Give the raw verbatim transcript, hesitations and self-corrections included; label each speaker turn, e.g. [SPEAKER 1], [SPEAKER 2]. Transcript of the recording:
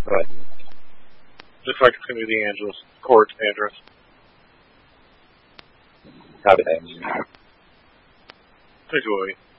[SPEAKER 1] Right.
[SPEAKER 2] Looks like it's going to be the Angeles court address.
[SPEAKER 1] Copy that.
[SPEAKER 2] Take it away.